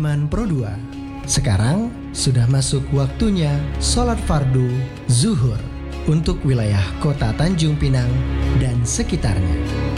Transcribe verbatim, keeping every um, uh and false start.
Budiman Pro dua. Sekarang sudah masuk waktunya sholat fardu zuhur untuk wilayah kota Tanjung Pinang dan sekitarnya.